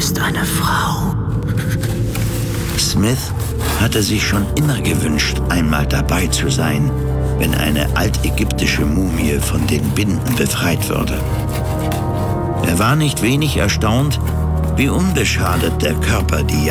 ist eine Frau. Smith hatte sich schon immer gewünscht, einmal dabei zu sein, wenn eine altägyptische Mumie von den Binden befreit würde. Er war nicht wenig erstaunt, wie unbeschadet der Körper die